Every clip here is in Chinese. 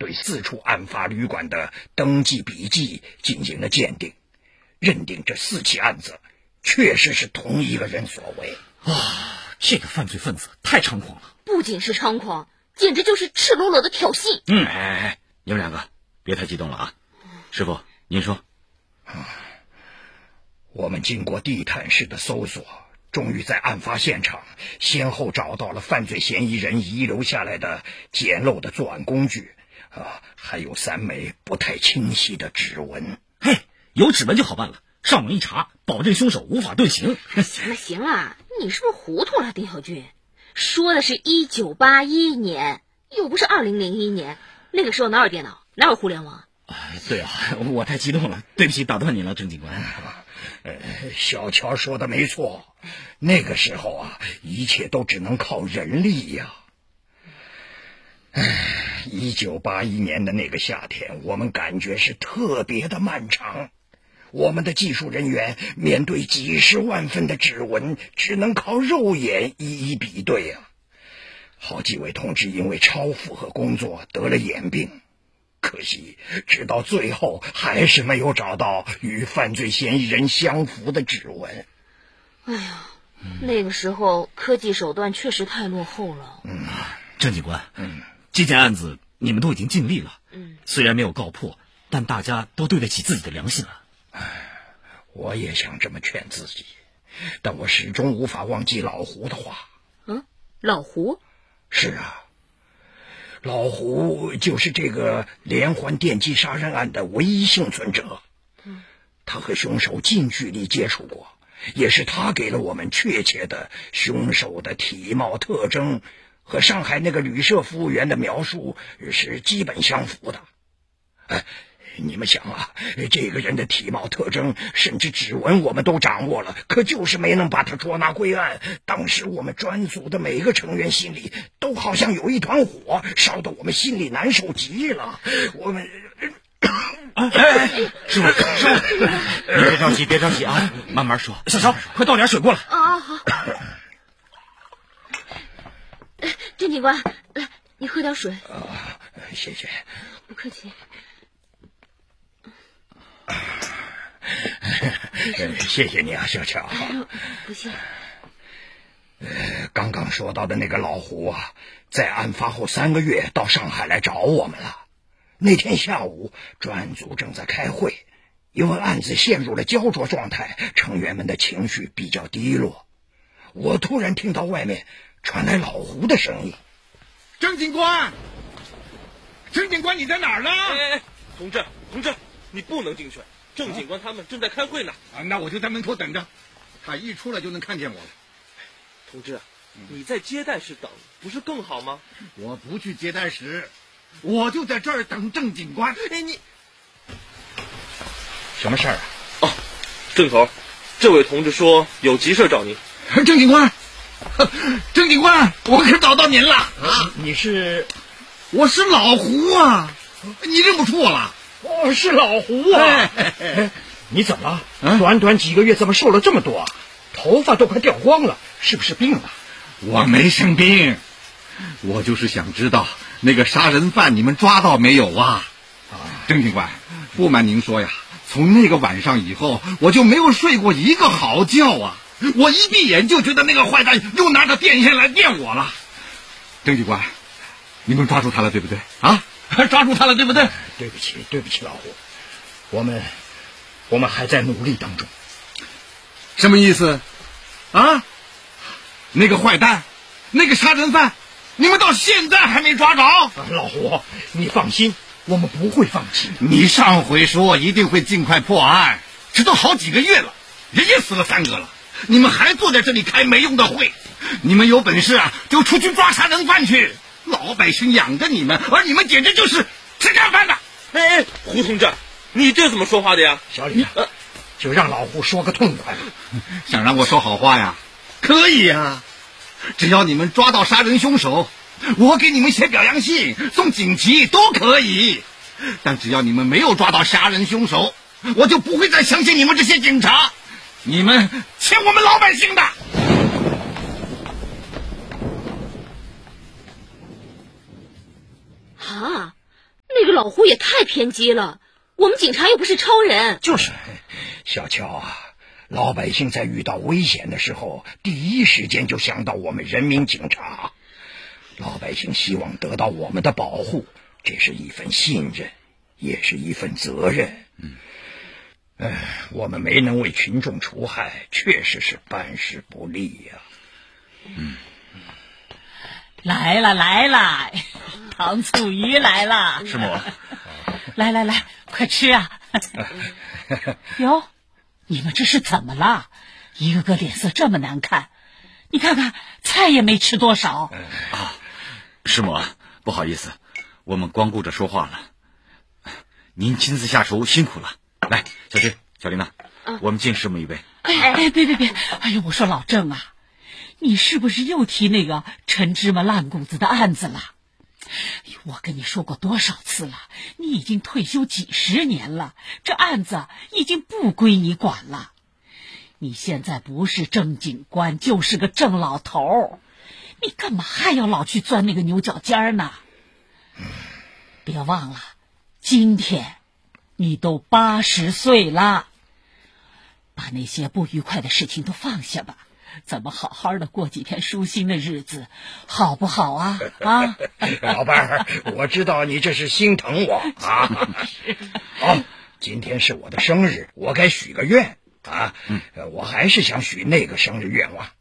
对4处案发旅馆的登记笔记进行了鉴定，认定这4起案子确实是同一个人所为。 这个犯罪分子太猖狂了， 不仅是猖狂，简直就是赤裸裸的挑衅。 你们两个别太激动了啊。师傅，您说。 我们经过地毯式的搜索，终于在案发现场先后找到了犯罪嫌疑人遗留下来的简陋的作案工具，还有3枚不太清晰的指纹。 有指纹就好办了，上网一查，保证凶手无法遁形。 行了，你是不是糊涂了，丁小军？说的是1981年，又不是2001年，那个时候哪有电脑，哪有互联网？ 对啊，我太激动了，对不起，打断你了，郑警官。 小乔说的没错，那个时候一切都只能靠人力呀。1981年的那个夏天，我们感觉是特别的漫长。我们的技术人员面对几十万份的指纹，只能靠肉眼一一比对好几位同志因为超负荷工作得了眼病，可惜直到最后还是没有找到与犯罪嫌疑人相符的指纹。 那个时候科技手段确实太落后了。 郑警官，这件案子你们都已经尽力了，虽然没有告破，但大家都对得起自己的良心了。 我也想这么劝自己，但我始终无法忘记老胡的话。 老胡？ 是老胡就是这个连环电击杀人案的唯一幸存者。他和凶手近距离接触过，也是他给了我们确切的凶手的体貌特征，和上海那个旅社服务员的描述是基本相符的。你们想这个人的体貌特征甚至指纹我们都掌握了，可就是没能把他捉拿归案。当时我们专组的每个成员心里都好像有一团火，烧得我们心里难受极了。我们师傅，你别着急啊，慢慢说。小乔，快倒点水过来。 好。郑警官，来，你喝点水。 谢谢。 不客气。 谢谢你小乔。 不谢。 刚刚说到的那个老胡在案发后3个月到上海来找我们了。那天下午专组正在开会，因为案子陷入了焦灼状态，成员们的情绪比较低落。我突然听到外面传来老胡的声音：“ 郑警官，你在哪儿呢？” 同志，你不能进去，郑警官他们正在开会呢。 那我就在门口等着，他一出来就能看见我了。 同志，你在接待室等不是更好吗？ 我不去接待室，我就在这儿等郑警官。 你什么事儿郑头，这位同志说有急事找您。 郑警官，我可找到您了。 你是？ 我是老胡啊，你认不出我了？ 是老胡你怎么短短几个月怎么瘦了这么多头发都快掉光了，是不是病了？ 我没生病，我就是想知道那个杀人犯你们抓到没有郑警官，不瞒您说呀，从那个晚上以后我就没有睡过一个好觉我一闭眼就觉得那个坏蛋又拿着电线来电我了。郑警官，你们抓住他了对不对抓住他了对不对？ 对不起老胡，我们还在努力当中。 什么意思那个坏蛋，那个杀人犯，你们到现在还没抓着？ 老胡，你放心，我们不会放弃。 你上回说一定会尽快破案，这都好几个月了，人也死了3个了，你们还坐在这里开没用的会。你们有本事就出去抓杀人犯去，老百姓养着你们，而你们简直就是吃干饭的。 胡同志，你这怎么说话的呀？ 小李就让老胡说个痛快。 想让我说好话呀？可以只要你们抓到杀人凶手，我给你们写表扬信送锦旗都可以。但只要你们没有抓到杀人凶手，我就不会再相信你们这些警察，你们欠我们老百姓的。 那个老胡也太偏激了，我们警察又不是超人。 就是，小乔啊，老百姓在遇到危险的时候，第一时间就想到我们人民警察。老百姓希望得到我们的保护，这是一份信任，也是一份责任。我们没能为群众除害，确实是办事不力呀。 来了，糖醋鱼来了。 师母， 来，快吃啊！哟，你们这是怎么了？一个个脸色这么难看，你看看菜也没吃多少。 师母，不好意思，我们光顾着说话了。您亲自下厨辛苦了。来，小军、小琳娜，我们敬师母一杯。 别！哎呦，我说老郑啊，你是不是又提那个陈芝麻烂谷子的案子了？我跟你说过多少次了，你已经退休几十年了，这案子已经不归你管了。你现在不是正警官，就是个郑老头，你干嘛还要老去钻那个牛角尖呢？别忘了，今天你都80岁了，把那些不愉快的事情都放下吧，咱们好好的过几天舒心的日子，好不好啊？ 老伴儿，我知道你这是心疼我啊。今天是我的生日，我该许个愿啊。我还是想许那个生日愿望。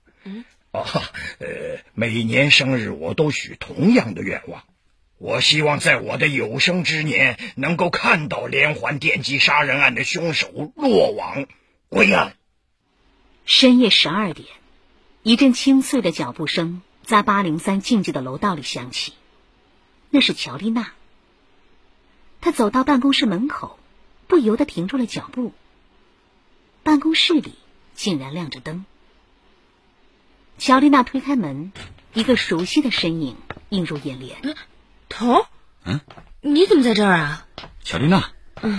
每年生日我都许同样的愿望。我希望在我的有生之年能够看到连环电击杀人案的凶手落网归案。 深夜12点，一阵清脆的脚步声在803静寂的楼道里响起，那是乔丽娜。她走到办公室门口，不由得停住了脚步。办公室里竟然亮着灯。乔丽娜推开门，一个熟悉的身影映入眼帘。 头，你怎么在这儿啊？ 小丽娜，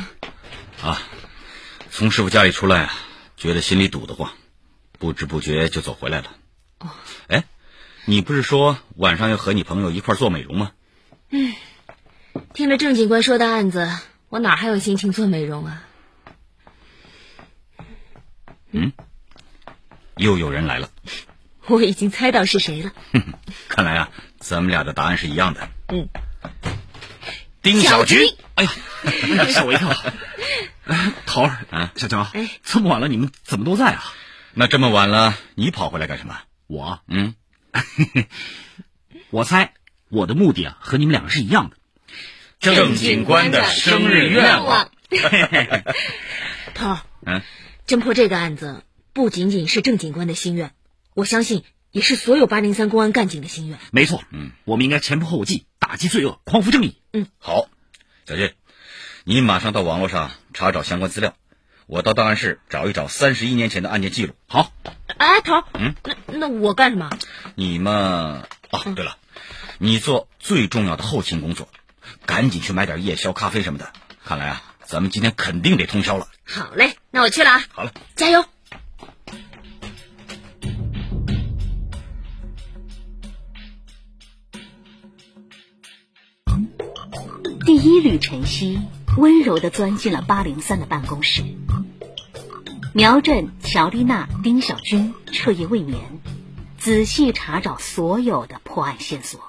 从师傅家里出来啊，觉得心里堵得慌，不知不觉就走回来了。你不是说晚上要和你朋友一块做美容吗？ 听了郑警官说的案子，我哪还有心情做美容啊？ 又有人来了。 我已经猜到是谁了。 看来啊，咱们俩的答案是一样的。丁小军。 哎呀，吓我一跳。 桃儿，小乔，这么晚了你们怎么都在啊？ 那这么晚了，你跑回来干什么？ 我，我猜我的目的啊和你们两个是一样的。 郑警官的生日愿望。 头儿，侦破这个案子不仅仅是郑警官的心愿，我相信也是所有803公安干警的心愿。 没错，我们应该前仆后继，打击罪恶，匡扶正义。 好，小军，你马上到网络上查找相关资料，我到档案室找一找31年前的案件记录。 好。 头儿，那我干什么？ 你嘛，对了，你做最重要的后勤工作，赶紧去买点夜宵、咖啡什么的。看来啊，咱们今天肯定得通宵了。 好嘞，那我去了啊。 好了， 加油。 第一缕晨曦温柔地钻进了803的办公室。苗振、乔丽娜、丁小军彻夜未眠，仔细查找所有的破案线索。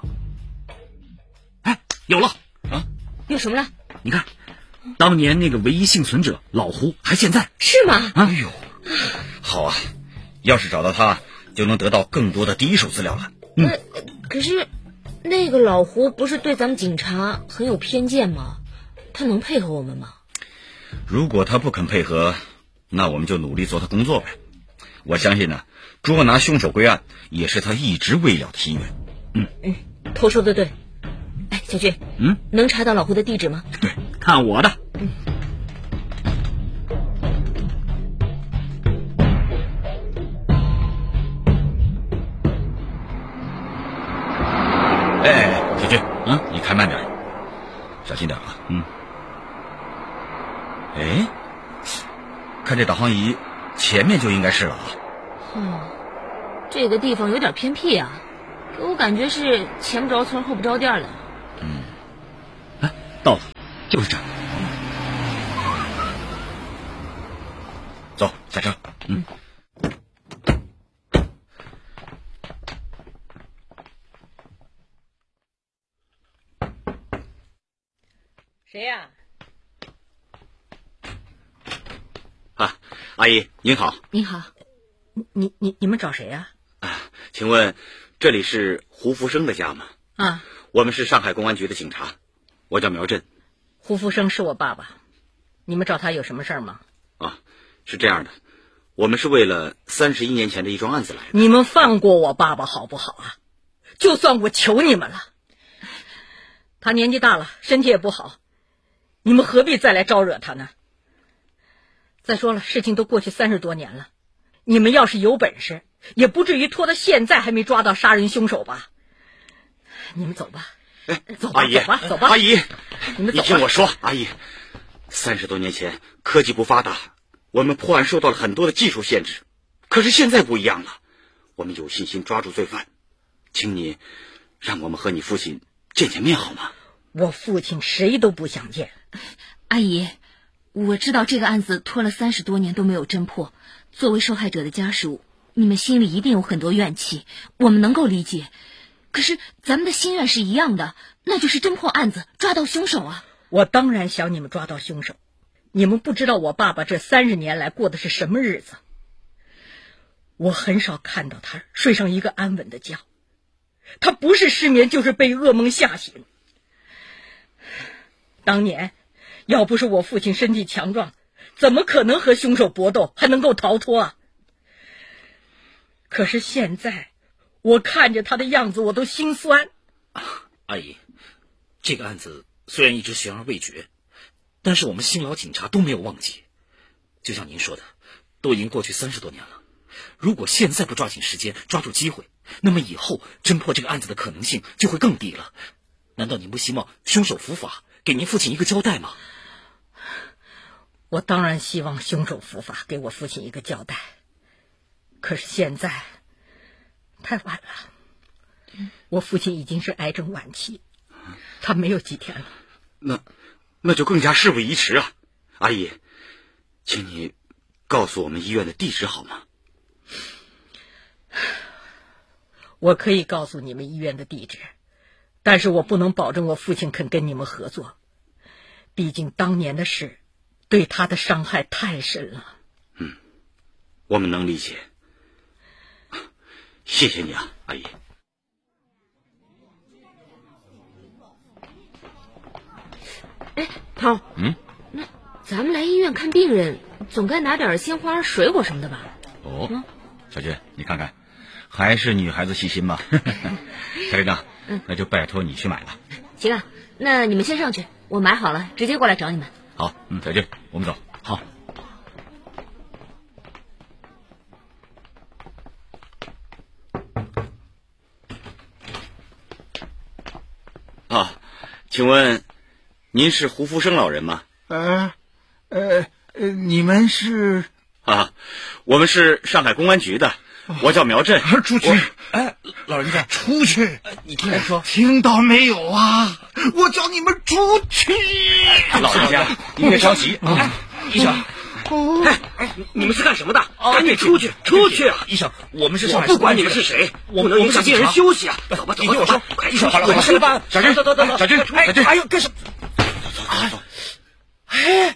有了！ 有什么了？ 你看，当年那个唯一幸存者老胡还健在。 是吗？ 哎呦，好啊！要是找到他，就能得到更多的第一手资料了。 可是那个老胡不是对咱们警察很有偏见吗？他能配合我们吗？ 如果他不肯配合，那我们就努力做他工作呗。我相信呢，捉拿凶手归案也是他一直未了的心愿。 头说的对。小军，能查到老胡的地址吗？ 对，看我的。 小军，你开慢点，小心点啊。看这导航仪，前面就应该是了啊。 这个地方有点偏僻啊，给我感觉是前不着村后不着店的。 到了。 就是这。 走，下车。 谁呀？ 啊，阿姨您好。 你好。 你们找谁呀？ 请问这里是胡福生的家吗？ 啊， 我们是上海公安局的警察，我叫苗振。 胡福生是我爸爸，你们找他有什么事儿吗？ 啊，是这样的，我们是为了31年前的一桩案子来的。 你们放过我爸爸好不好啊？就算我求你们了，他年纪大了，身体也不好，你们何必再来招惹他呢？再说了，事情都过去30多年了，你们要是有本事，也不至于拖到现在还没抓到杀人凶手吧？你们走吧。走吧， 阿姨， 走吧，走吧。 阿姨， 你们走吧。 你听我说，阿姨，30多年前科技不发达，我们破案受到了很多的技术限制，可是现在不一样了，我们有信心抓住罪犯，请你让我们和你父亲见见面好吗？ 我父亲谁都不想见。 阿姨，我知道这个案子拖了30多年都没有侦破，作为受害者的家属，你们心里一定有很多怨气，我们能够理解。可是咱们的心愿是一样的，那就是侦破案子，抓到凶手啊！ 我当然想你们抓到凶手，你们不知道我爸爸这30年来过的是什么日子。我很少看到他睡上一个安稳的觉，他不是失眠就是被噩梦吓醒。当年要不是我父亲身体强壮，怎么可能和凶手搏斗还能够逃脱啊？可是现在我看着他的样子我都心酸。 阿姨，这个案子虽然一直悬而未决，但是我们辛劳警察都没有忘记。就像您说的，都已经过去30多年了，如果现在不抓紧时间，抓住机会，那么以后侦破这个案子的可能性就会更低了。难道您不希望凶手伏法，给您父亲一个交代吗？ 我当然希望凶手伏法，给我父亲一个交代。可是现在太晚了，我父亲已经是癌症晚期，他没有几天了。 那就更加事不宜迟啊！阿姨，请你告诉我们医院的地址好吗？ 我可以告诉你们医院的地址，但是我不能保证我父亲肯跟你们合作，毕竟当年的事对他的伤害太深了。 我们能理解。谢谢你啊，阿姨。 哎，涛，那咱们来医院看病人，总该拿点鲜花、水果什么的吧？ 哦，小军，你看看，还是女孩子细心嘛。小队长，那就拜托你去买了。 行啊，那你们先上去，我买好了，直接过来找你们。 好，小军，我们走。 好。 请问您是胡福生老人吗？ 你们是？ 我们是上海公安局的，我叫苗振。 出去！ 老人家， 出去！ 你听我说， 听到没有啊？我叫你们出去！ 老人家，你别着急啊， 医生。 你们是干什么的？赶紧出去！出去啊！ 医生，我们是上海， 不管你们是谁，不能影响病人休息啊！走吧，走吧， 你听我说， 快医生，好了， 我们是吧？ 小军，小军， 哎呦，干什么？ 走。 哎，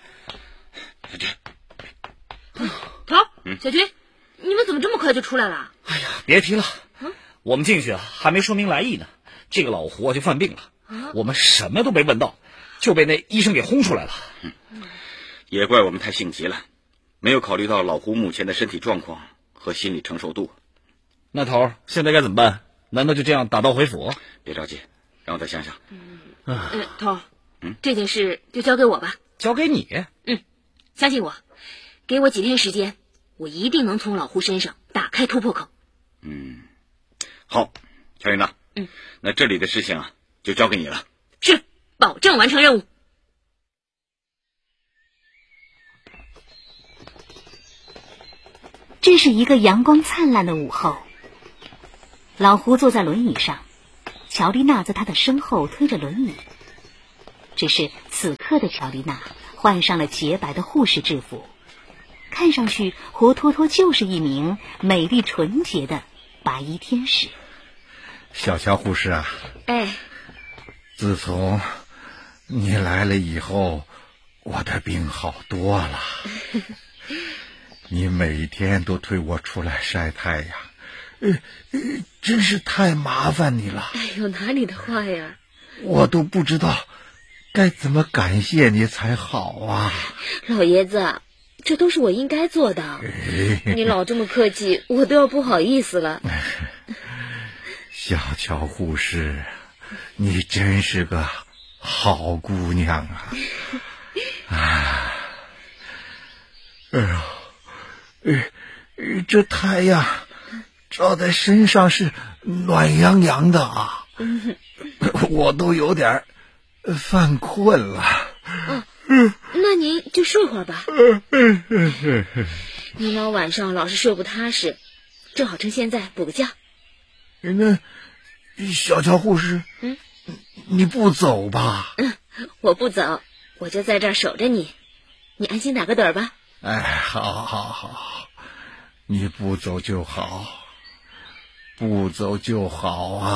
涛，小军，你们怎么这么快就出来了？ 哎呀，别提了，我们进去还没说明来意呢，这个老胡就犯病了，我们什么都没问到，就被那医生给轰出来了。 也怪我们太性急了，没有考虑到老胡目前的身体状况和心理承受度。 那头现在该怎么办？难道就这样打道回府？ 别着急，让我再想想。 涛，这件事就交给我吧。 交给你？ 相信我，给我几天时间，我一定能从老胡身上打开突破口。 好，乔院长。那这里的事情就交给你了。 是，保证完成任务。 这是一个阳光灿烂的午后，老胡坐在轮椅上，乔丽娜在他的身后推着轮椅。只是此刻刻的乔丽娜换上了洁白的护士制服，看上去活脱脱就是一名美丽纯洁的白衣天使。 小乔护士啊， 哎， 自从你来了以后，我的病好多了。你每天都推我出来晒太阳，真是太麻烦你了。 哎呦，哪里的话呀！ 我都不知道该怎么感谢你才好啊。 老爷子，这都是我应该做的。你老这么客气，我都要不好意思了。 小乔护士，你真是个好姑娘啊！哎呦，这太阳照在身上是暖洋洋的啊，我都有点犯困了。 那您就睡会儿吧。您老晚上老是睡不踏实，正好趁现在补个觉。 那小乔护士，你不走吧？ 我不走，我就在这儿守着你，你安心打个盹吧。 哎，好，你不走就好，不走就好啊。